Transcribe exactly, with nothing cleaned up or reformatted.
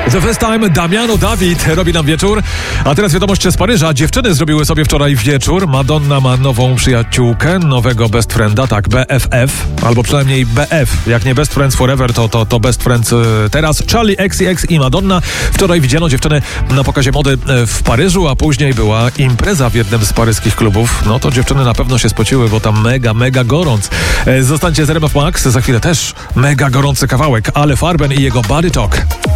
The First Time, Damiano David robi nam wieczór. A teraz wiadomość z Paryża. Dziewczyny zrobiły sobie wczoraj wieczór. Madonna ma nową przyjaciółkę, nowego best frienda, tak, B F F, albo przynajmniej B F. Jak nie Best Friends Forever, to, to, to Best Friends y, teraz. Charli X C X i Madonna. Wczoraj widziano dziewczyny na pokazie mody y, w Paryżu, a później była impreza w jednym z paryskich klubów. No to dziewczyny na pewno się spociły, bo tam mega, mega gorąc. Y, zostańcie z R M F Max, za chwilę też mega gorący kawałek, Ale Farben i jego Body Talk.